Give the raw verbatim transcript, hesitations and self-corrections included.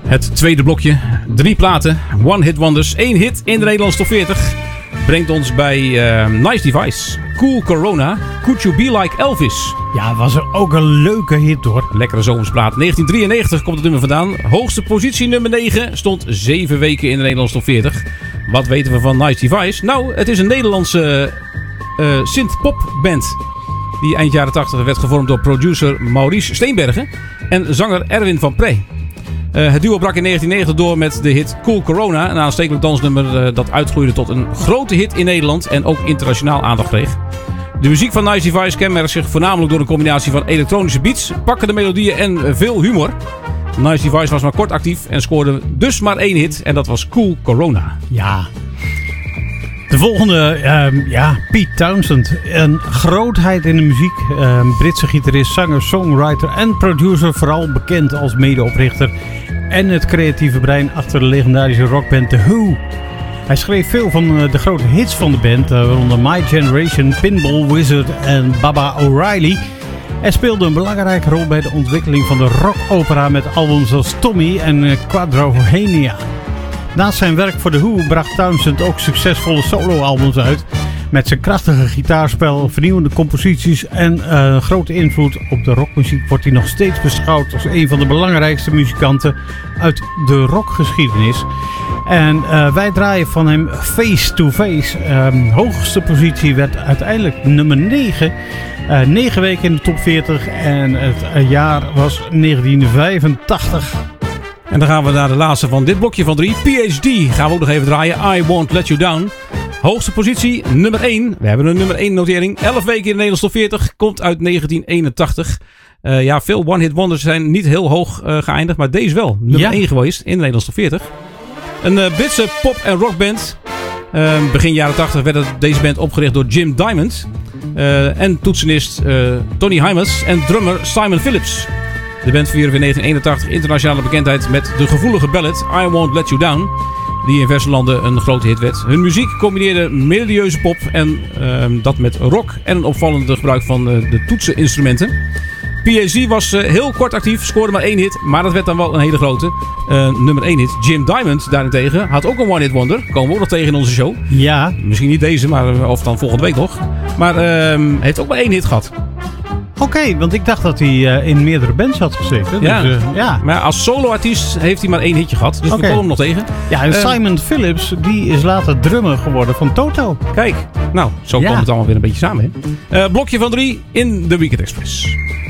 Het tweede blokje. Drie platen. One Hit Wonders. Eén hit in de Nederlandse top veertig. Brengt ons bij uh, Nice Device. Cool Corona. Could You Be Like Elvis. Ja, was er ook een leuke hit hoor. Lekkere zomersplaat. negentien drieënnegentig komt het nummer vandaan. Hoogste positie nummer negen. Stond zeven weken in de Nederlandse top veertig. Wat weten we van Nice Device? Nou, het is een Nederlandse uh, synth-pop band. Die eind jaren tachtig werd gevormd door producer Maurice Steenbergen en zanger Erwin van Pree. Uh, het duo brak in negentien negentig door met de hit Cool Corona. Een aanstekelijk dansnummer uh, dat uitgroeide tot een grote hit in Nederland en ook internationaal aandacht kreeg. De muziek van Nice Device kenmerkt zich voornamelijk door een combinatie van elektronische beats, pakkende melodieën en veel humor. Nice Device was maar kort actief en scoorde dus maar één hit en dat was Cool Corona. Ja. De volgende, um, ja, Pete Townshend. Een grootheid in de muziek. Um, Britse gitarist, zanger, songwriter en producer. Vooral bekend als medeoprichter en het creatieve brein achter de legendarische rockband The Who. Hij schreef veel van uh, de grote hits van de band, uh, waaronder My Generation, Pinball Wizard en Baba O'Reilly. Hij speelde een belangrijke rol bij de ontwikkeling van de rockopera met albums als Tommy en uh, Quadrophenia. Naast zijn werk voor The Who bracht Townshend ook succesvolle soloalbums uit. Met zijn krachtige gitaarspel, vernieuwende composities en uh, grote invloed op de rockmuziek wordt hij nog steeds beschouwd als een van de belangrijkste muzikanten uit de rockgeschiedenis. En uh, wij draaien van hem Face to Face. Um, hoogste positie werd uiteindelijk nummer negen. Uh, negen weken in de top veertig en het uh, jaar was negentien vijfentachtig. En dan gaan we naar de laatste van dit blokje van drie. P H D gaan we ook nog even draaien. I Won't Let You Down. Hoogste positie, nummer één. We hebben een nummer één notering. elf weken in de Nederlandse top veertig. Komt uit negentien eenentachtig. Uh, ja, veel one-hit wonders zijn niet heel hoog uh, geëindigd. Maar deze wel. Nummer ja. één geweest in de Nederlandse top veertig. Een uh, Britse pop- en rockband. Uh, begin jaren tachtig werd het, deze band opgericht door Jim Diamond. Uh, en toetsenist uh, Tony Hymas. En drummer Simon Phillips. De band vierden in negentien eenentachtig internationale bekendheid met de gevoelige ballad I Won't Let You Down, die in verse landen een grote hit werd. Hun muziek combineerde melodieuze pop en uh, dat met rock en een opvallende gebruik van uh, de toetseninstrumenten. P H D was uh, heel kort actief, scoorde maar één hit, maar dat werd dan wel een hele grote. Uh, nummer één hit. Jim Diamond daarentegen had ook een one-hit wonder. Komen we ook nog tegen in onze show. Ja. Misschien niet deze, maar of dan volgende week nog. Maar uh, heeft ook maar één hit gehad. Oké, okay, want ik dacht dat hij uh, in meerdere bands had gezeten. Ja, dus, uh, ja. Maar als solo-artiest heeft hij maar één hitje gehad. Dus okay. we komen hem nog tegen. Ja, en uh, Simon Phillips die is later drummer geworden van Toto. Kijk, nou, zo ja. komt het allemaal weer een beetje samen. Hè? Uh, blokje van drie in de Weekend Express.